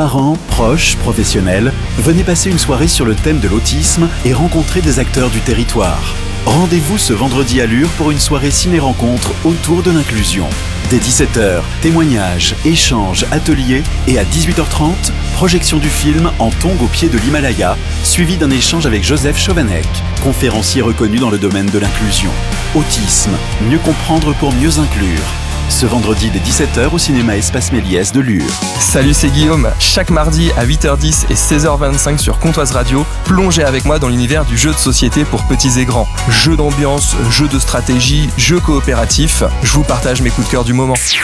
Parents, proches, professionnels, venez passer une soirée sur le thème de l'autisme et rencontrer des acteurs du territoire. Rendez-vous ce vendredi à Lure pour une soirée ciné-rencontre autour de l'inclusion. Dès 17h, témoignages, échanges, ateliers et à 18h30, projection du film En tongs au pied de l'Himalaya, suivi d'un échange avec Joseph Chovanec, conférencier reconnu dans le domaine de l'inclusion. Autisme, mieux comprendre pour mieux inclure. Ce vendredi dès 17h au cinéma Espace Méliès de Lure. Salut, c'est Guillaume. Chaque mardi à 8h10 et 16h25 sur Comtoise Radio, plongez avec moi dans l'univers du jeu de société pour petits et grands. Jeux d'ambiance, jeux de stratégie, jeux coopératifs, je vous partage mes coups de cœur du moment.